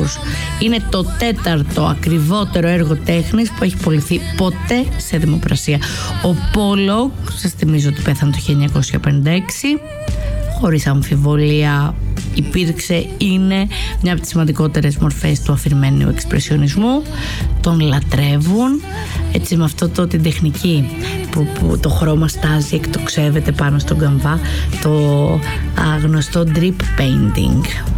Moors. Είναι το 4ο ακριβότερο έργο τέχνης που έχει πωληθεί ποτέ σε δημοπρασία. Ο Pollock, σας θυμίζω ότι πέθανε το 1956, χωρίς αμφιβολία είναι μια από τις σημαντικότερες μορφές του αφηρημένου εξπρεσιονισμού. Τον λατρεύουν έτσι, με αυτό την τεχνική που το χρώμα στάζει, εκτοξεύεται πάνω στον καμβά, το γνωστό drip painting.